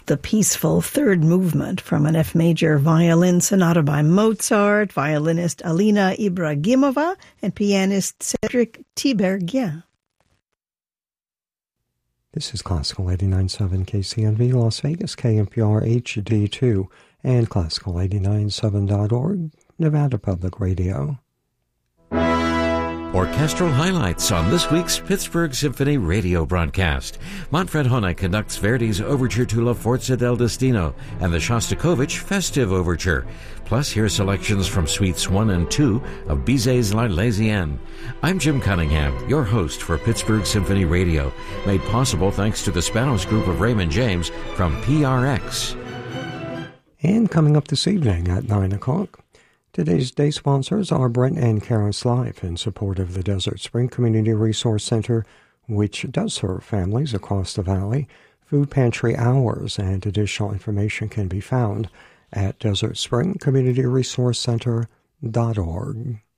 the peaceful third movement from an F major violin sonata by Mozart, violinist Alina Ibragimova, and pianist Cedric Tiberghien. This is Classical 89.7 KCNV Las Vegas, KNPR HD2, and Classical897.org, Nevada Public Radio. Orchestral highlights on this week's Pittsburgh Symphony radio broadcast. Manfred Honeck conducts Verdi's Overture to La Forza del Destino and the Shostakovich Festive Overture. Plus, hear selections from Suites 1 and 2 of Bizet's L'Arlésienne. I'm Jim Cunningham, your host for Pittsburgh Symphony Radio, made possible thanks to the Spanos Group of Raymond James from PRX. And coming up this evening at 9 o'clock, today's day sponsors are Brent and Karen's Life in support of the Desert Spring Community Resource Center, which does serve families across the valley. Food pantry hours and additional information can be found at desertspringcommunityresourcecenter.org.